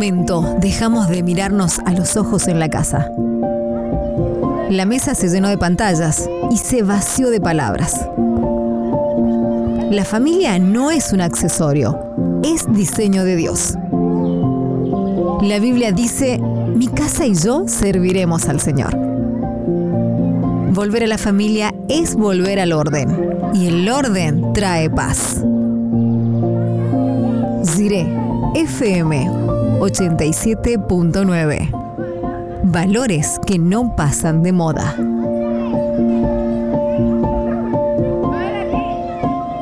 momento dejamos de mirarnos a los ojos en la casa. La mesa se llenó de pantallas y se vació de palabras. La familia no es un accesorio, es diseño de Dios. La Biblia dice: mi casa y yo serviremos al Señor. Volver a la familia es volver al orden, y el orden trae paz. Jiré FM 87.9. Valores que no pasan de moda.